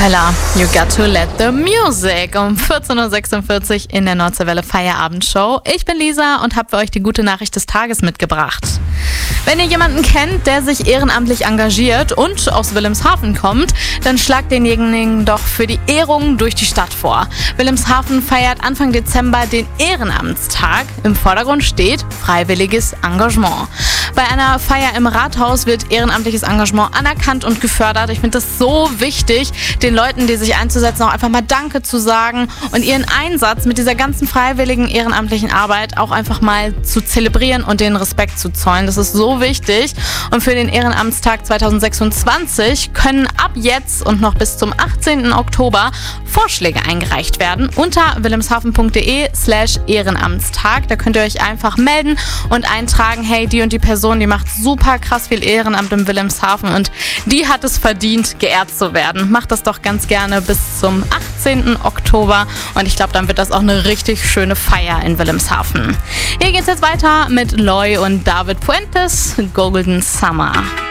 Kapella, You Got to Let the Music um 14.46 Uhr in der Nordseewelle Feierabendshow. Ich bin Lisa und habe für euch die gute Nachricht des Tages mitgebracht. Wenn ihr jemanden kennt, der sich ehrenamtlich engagiert und aus Wilhelmshaven kommt, dann schlagt denjenigen doch für die Ehrung durch die Stadt vor. Wilhelmshaven feiert Anfang Dezember den Ehrenamtstag. Im Vordergrund steht freiwilliges Engagement. Bei einer Feier im Rathaus wird ehrenamtliches Engagement anerkannt und gefördert. Ich finde das so wichtig, den Leuten, die sich einzusetzen, auch einfach mal Danke zu sagen und ihren Einsatz mit dieser ganzen freiwilligen ehrenamtlichen Arbeit auch einfach mal zu zelebrieren und den Respekt zu zollen. Das ist so wichtig. Und für den Ehrenamtstag 2026 können ab jetzt und noch bis zum 18. Oktober Vorschläge eingereicht werden unter wilhelmshaven.de/Ehrenamtstag. Da könnt ihr euch einfach melden und eintragen, hey, die und die Person, die macht super krass viel Ehrenamt in Wilhelmshaven und die hat es verdient, geehrt zu werden. Macht das doch ganz gerne bis zum 18. Oktober und ich glaube, dann wird das auch eine richtig schöne Feier in Wilhelmshaven. Hier geht's jetzt weiter mit Loy und David Puentes, Golden Summer.